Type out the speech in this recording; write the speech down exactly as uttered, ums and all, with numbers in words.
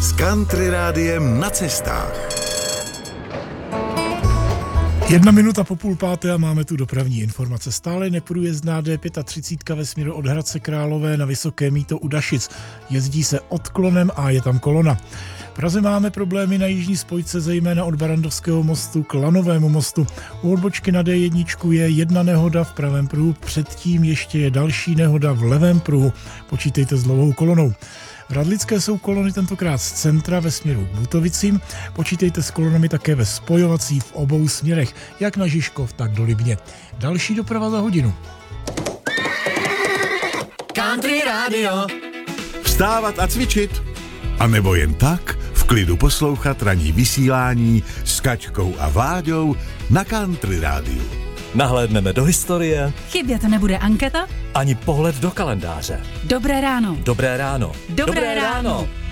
s Country Rádiem na cestách. Jedna minuta po půl páté a máme tu dopravní informace. Stále neprůjezdná D třicet pět ve směru od Hradce Králové na Vysoké Mýto u Dašic. Jezdí se odklonem a je tam kolona. V Praze máme problémy na jižní spojce, zejména od Barrandovského mostu k Lanovému mostu. U odbočky na D jedna je jedna nehoda v pravém pruhu, předtím ještě je další nehoda v levém pruhu. Počítejte s dlouhou kolonou. V Radlické jsou kolony tentokrát z centra ve směru k Butovicím. Počítejte s kolonami také ve spojovací v obou směrech, jak na Žižkov, tak do Libně. Další doprava za hodinu. Country Radio. Vstávat a cvičit. A nebo jen tak v klidu poslouchat ranní vysílání s Kaťkou a Vláďou na Country Rádiu. Nahlédneme do historie. Chybět nebude anketa. Ani pohled do kalendáře. Dobré ráno. Dobré ráno. Dobré, Dobré ráno. ráno.